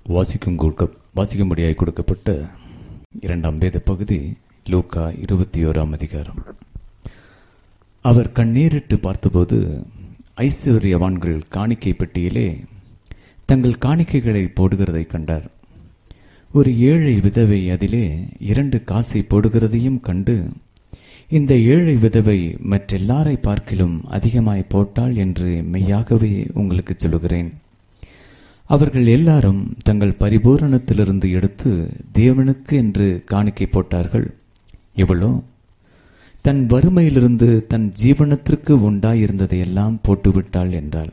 வாசிக்கும்படியாய் கொடுக்கப்பட்ட 2ஆம் வேத பகுதி லூக்கா 21ஆம் அதிகாரம். அவர் கண்ணீரிட்டு பார்த்தபோது ஐஸ்வர்யவான்கள் காணிக்கை பெட்டியிலே தங்கள் காணிக்கைகளை போடுகிறதை கண்டார். ஒரு ஏழை விதவை அதிலே 2 காசை போடுகிறதையும் கண்டு, இந்த ஏழை விதவை மற்றெல்லாரை பார்க்கிலும் அதிகமாய் போட்டாள் என்று மெய்யாகவே உங்களுக்கு சொல்லுகிறேன். அவர்கள் எல்லாரும் தங்கள் பரிபூரணத்திலிருந்து எடுத்து தேவனுக்கு என்று காணிக்கை போட்டார்கள். இவளோ தன் வறுமையிலிருந்து தன் ஜீவனத்திற்கு உண்டாயிருந்ததையெல்லாம் போட்டுவிட்டாள் என்றாள்.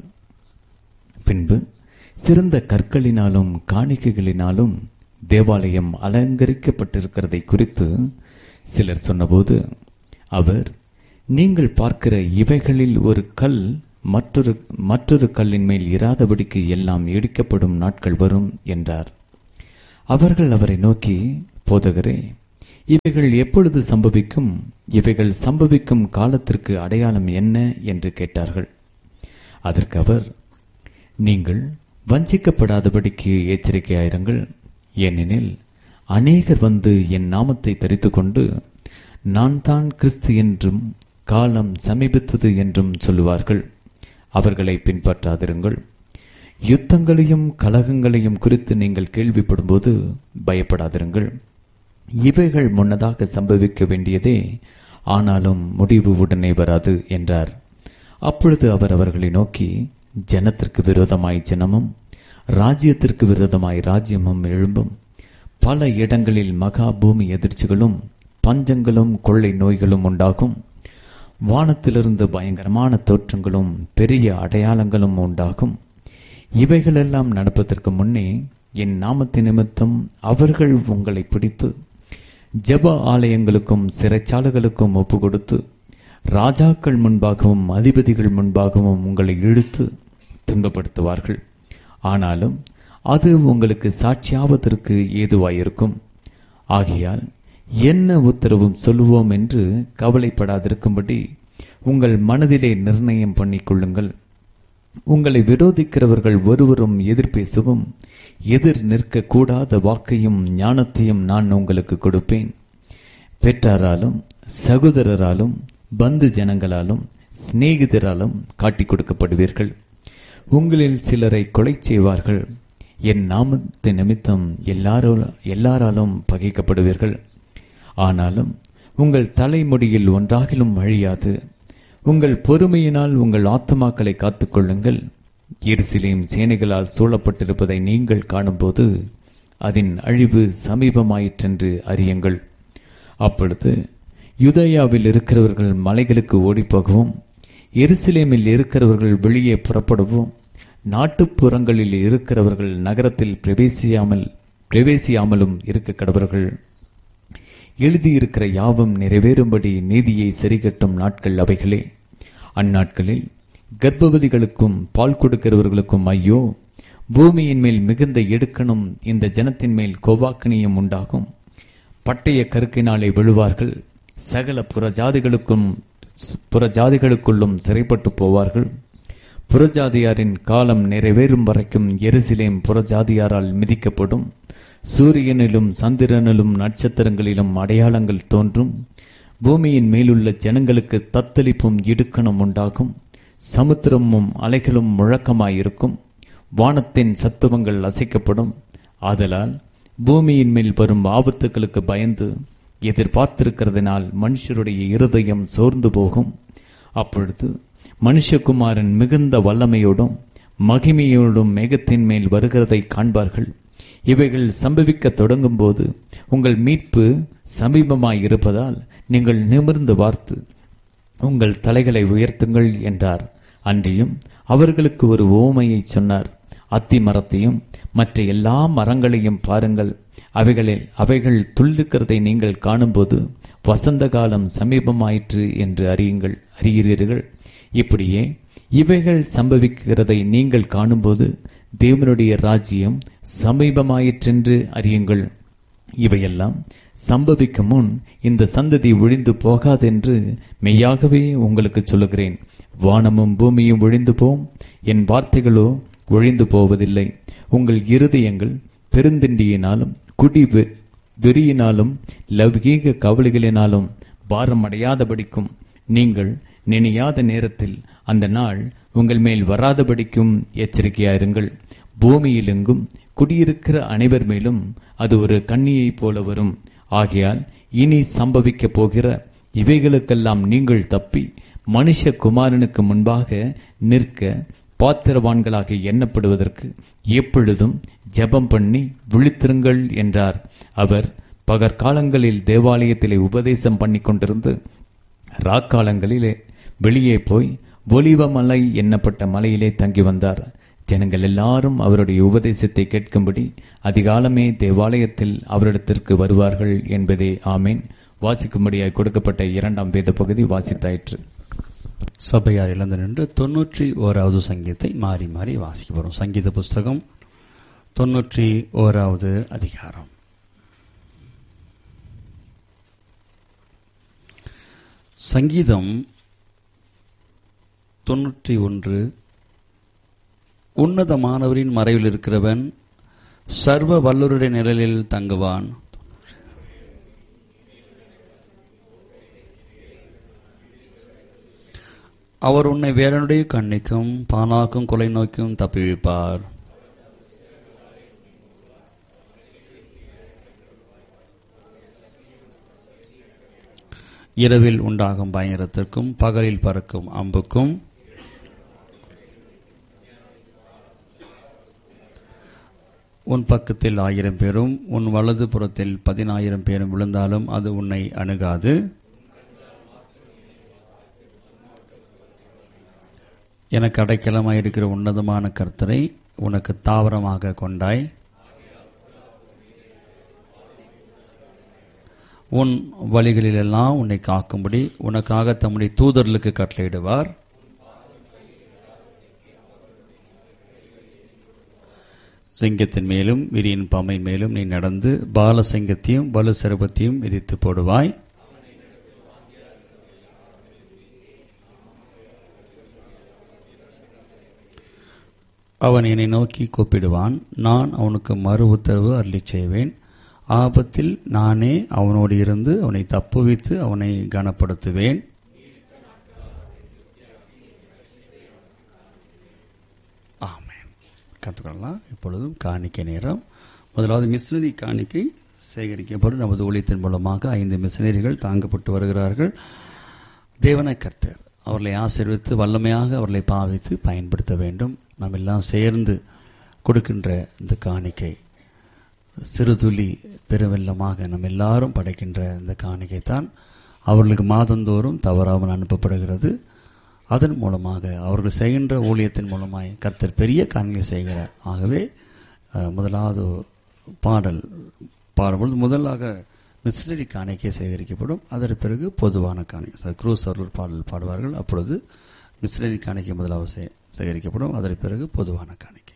பின்பு சிறந்த கற்களினாலும் காணிக்கைகளினாலும் தேவாலயம் அலங்கரிக்கப்பட்டிருக்கிறதை குறித்து சிலர் சொன்னபோது அவர், நீங்கள் பார்க்கிற இவைகளில் ஒரு கல் மற்றொரு கல்லின் மேல் இராதபடிக்கு எல்லாம் இடிக்கப்படும் நாட்கள் வரும் என்றார். அவர்கள் அவரை நோக்கி, போதகரே, இவைகள் எப்பொழுது சம்பவிக்கும்? இவைகள் சம்பவிக்கும் காலத்திற்கு அடையாளம் என்ன என்று கேட்டார்கள். அதற்கு அவர், நீங்கள் வஞ்சிக்கப்படாதபடிக்கு எச்சரிக்கையாயிருங்கள். ஏனெனில் அநேகர் வந்து என் நாமத்தை தரித்து கொண்டு, நான் தான் கிறிஸ்து என்றும் காலம் சமீபித்தது என்றும் சொல்லுவார்கள். அவர்களை பின்பற்றாதிருங்கள். யுத்தங்களையும் கலகங்களையும் குறித்து நீங்கள் கேள்விப்படும்போது பயப்படாதிருங்கள். இவைகள் முன்னதாக சம்பவிக்க வேண்டியதே, ஆனாலும் முடிவு உடனே வராது என்றார். அப்பொழுது அவர் அவர்களை நோக்கி, ஜனத்திற்கு விரோதமாய் ஜனமும் ராஜ்யத்திற்கு விரோதமாய் ராஜ்யமும் எழும்பும். பல இடங்களில் மகா பூமி எதிர்ச்சிகளும் பஞ்சங்களும் கொள்ளை நோய்களும் உண்டாகும். வானத்திலிருந்து பயங்கரமான தோற்றங்களும் பெரிய அடையாளங்களும் உண்டாகும். இவைகளெல்லாம் நடப்பதற்கு முன்னே என் நாமத்தின் நிமித்தம் அவர்கள் உங்களை பிடித்து ஜெப ஆலயங்களுக்கும் சிறைச்சாலைகளுக்கும் ஒப்பு கொடுத்து ராஜாக்கள் முன்பாகவும் அதிபதிகள் முன்பாகவும் உங்களை இழுத்து துன்பப்படுத்துவார்கள். ஆனாலும் அது உங்களுக்கு சாட்சியாவதற்கு ஏதுவாயிருக்கும். ஆகையால் என்ன உத்தரவும் சொல்லுவோம் என்று கவலைப்படாதிருக்கும்படி உங்கள் மனதிலே நிர்ணயம் பண்ணிக்கொள்ளுங்கள். உங்களை விரோதிக்கிறவர்கள் ஒருவரும் எதிர்பேசவும் எதிர் நிற்க கூடாத வாக்கையும் ஞானத்தையும் நான் உங்களுக்கு கொடுப்பேன். பெற்றாராலும் சகோதரராலும் பந்து ஜனங்களாலும் சிநேகிதராலும் காட்டிக் கொடுக்கப்படுவீர்கள். உங்களில் சிலரை கொலை செய்வார்கள். என் நாமத்தின் நிமித்தம் எல்லாராலும் பகைக்கப்படுவீர்கள். ஆனாலும் உங்கள் தலைமுடியில் ஒன்றாகிலும் அழியாது. உங்கள் பொறுமையினால் உங்கள் ஆத்துமாக்களை காத்துக்கொள்ளுங்கள். எருசலேம் சேனைகளால் சூழப்பட்டிருப்பதை நீங்கள் காணும்போது அதன் அழிவு சமீபமாயிற்றென்று அறியுங்கள். அப்பொழுது யூதேயாவில் இருக்கிறவர்கள் மலைகளுக்கு ஓடிப்போகவும், எருசலேமில் இருக்கிறவர்கள் வெளியே புறப்படவும், நாட்டுப்புறங்களில் இருக்கிறவர்கள் நகரத்தில் பிரவேசியாமலும் இருக்க கடவர்கள். எழுதியிருக்கிற யாவும் நிறைவேறும்படி நீதியை சரிகட்டும் நாட்கள் அவைகளே. அந்நாட்களில் கர்ப்பவதிகளுக்கும் பால் கொடுக்கிறவர்களுக்கும் ஐயோ! பூமியின் மேல் மிகுந்த எடுக்கணும், இந்த ஜனத்தின் மேல் கோவாக்கனியும் உண்டாகும். பட்டய கருக்கினாலே விழுவார்கள். சகல புறஜாதிகளுக்குள்ளும் சிறைப்பட்டு போவார்கள். புறஜாதியாரின் காலம் நிறைவேறும் வரைக்கும் எருசலேம் புறஜாதியாரால் மிதிக்கப்படும். சூரியனிலும் சந்திரனிலும் நட்சத்திரங்களிலும் அடையாளங்கள் தோன்றும். பூமியின் மேலுள்ள ஜனங்களுக்கு தத்தளிப்பும் இடுக்கணும் உண்டாகும். சமுத்திரமும் அலைகளும் முழக்கமாயிருக்கும். வானத்தின் சத்துவங்கள் அசைக்கப்படும். ஆதலால் பூமியின் மேல் வரும் ஆபத்துக்களுக்கு பயந்து எதிர்பார்த்திருக்கிறதுனால் மனுஷருடைய இருதயம் சோர்ந்து போகும். அப்பொழுது மனுஷகுமாரன் மிகுந்த வல்லமையோடும் மகிமையோடும் மேகத்தின் மேல் வருகிறதை காண்பார்கள். இவைகள் சம்பவிக்க தொடங்கும் போது உங்கள் மீட்பு சமீபமாயிருப்பதால் நீங்கள் நிமிர்ந்து பார்த்து உங்கள் தலைகளை உயர்த்துங்கள் என்றார். அன்றியும் அவர்களுக்கு ஒரு உவமையை சொன்னார். அத்தி மரத்தையும் மற்ற எல்லா மரங்களையும் பாருங்கள். அவைகள் துளிர்க்கிறதை நீங்கள் காணும்போது வசந்த காலம் சமீபமாயிற்று என்று அறிகிறீர்கள். இப்படியே இவைகள் சம்பவிக்கிறதை நீங்கள் காணும்போது தேவனுடைய ராஜ்யம் சமீபமாயிற்றென்று அறியுங்கள். இவையெல்லாம் சம்பவிக்கும் முன் இந்த சந்ததி ஒழிந்து போகாதென்று மெய்யாகவே உங்களுக்கு சொல்லுகிறேன். வானமும் பூமியும் ஒழிந்து போம், என் வார்த்தைகளோ ஒழிந்து போவதில்லை. உங்கள் இருதயங்கள் பெருந்திண்டியினாலும் குடி வெறியினாலும் லௌகீக கவலைகளினாலும் பாரமடையாதபடிக்கும் நீங்கள் நினையாத நேரத்தில் அந்த நாள் உங்கள் மேல் வராதபடிக்கும் எச்சரிக்கையாயிருங்கள். பூமியிலெங்கும் குடியிருக்கிற அனைவர் மேலும் அது ஒரு கண்ணியைப் போல வரும். ஆகையால் இனி சம்பவிக்கப் போகிற இவைகளுக்கெல்லாம் நீங்கள் தப்பி மனுஷகுமாரனுக்கு முன்பாக நிற்க பாத்திரவான்களாக எண்ணப்படுவதற்கு எப்பொழுதும் ஜெபம் பண்ணி விழித்திருங்கள் என்றார். அவர் பகற்காலங்களில் தேவாலயத்திலே உபதேசம் பண்ணி கொண்டிருந்து ராக்காலங்களிலே வெளியே போய் ஒலிவ மலை என்னப்பட்ட மலையிலே தங்கி வந்தார். ஜனங்கள் எல்லாரும் அவருடைய உபதேசத்தை கேட்கும்படி அதிகாலமே தேவாலயத்தில் அவரிடத்திற்கு வருவார்கள் என்பதே. ஆமேன். வாசிக்கும்படியாய் கொடுக்கப்பட்ட 2ஆம் வேத பகுதி வாசித்தாயிற்று. சபையார் இழந்து நின்று 91வது சங்கீதத்தை மாறி மாறி வாசிக்க போகிறோம். சங்கீத புஸ்தகம் 91வது அதிகாரம். சங்கீதம் 91. உன்னதமானவரின் மறைவில் இருக்கிறவன் சர்வ வல்லவருடைய நிழலில் தங்குவான். அவர் உன்னை வேறனுடைய கண்ணிக்கும் பானாக்கும் கொலை நோய்க்கும் தப்புவிப்பார். இரவில் உண்டாகும் பயங்கரத்திற்கும் பகலில் பறக்கும் அம்புக்கும் உன் பக்கத்தில் 1000 பேரும் உன் வலது புறத்தில் 10,000 பேரும் விழுந்தாலும் அது உன்னை அணுகாது. எனக்கு அடைக்கலமாயிருக்கிற உன்னதமான கர்த்தரை உனக்கு தாவரமாக கொண்டாய். உன் வழிகளிலெல்லாம் உன்னை காக்கும்படி உனக்காக தம்முடைய தூதர்களுக்கு கட்டளையிடுவார். சிங்கத்தின் மேலும் விரியின் பாம்பை மேலும் நீ நடந்து பால சிங்கத்தையும் வலு சிரபத்தையும் மிதித்து போடுவாய். அவன் என்னை நோக்கி கூப்பிடுவான், நான் அவனுக்கு மறு உத்தரவு அருளிச் செய்வேன். ஆபத்தில் நானே அவனோடு இருந்து அவனை தப்புவித்து அவனை கனப்படுத்துவேன். ஆமென். கற்றுக்கொள்ளலாம். இப்பொழுதும் காணிக்கை நேரம். முதலாவது மிஷனரி காணிக்கை சேகரிக்கப்படும். நமது ஊழியத்தின் மூலமாக 5 மிஷனரிகள் தாங்கப்பட்டு வருகிறார்கள். தேவனை கர்த்தர் அவர்களை ஆசீர்வித்து வல்லமையாக அவர்களை பாவித்து பயன்படுத்த வேண்டும். நாம் எல்லாம் சேர்ந்து கொடுக்கின்ற இந்த காணிக்கை சிறுதுளி பெருவெள்ளமாக நம்ம எல்லாரும் படைக்கின்ற இந்த காணிக்கை தான் அவர்களுக்கு மாதந்தோறும் தவறாமல் அனுப்பப்படுகிறது. அதன் மூலமாக அவர்கள் செய்கின்ற ஊழியத்தின் மூலமாய் கர்த்தர் பெரிய காணிக்கை செய்கிறார். ஆகவே முதலாவது பாடும்பொழுது முதலாக மிஷனரி காணிக்கை சேகரிக்கப்படும். அதற்கு பிறகு பொதுவான காணிக்கை குரூஸ் அவர்கள் பாடல் பாடுவார்கள். அப்பொழுது மிஷனரி காணிக்கை முதலாவது சேகரிக்கப்படும். அதற்கு பிறகு பொதுவான காணிக்கை.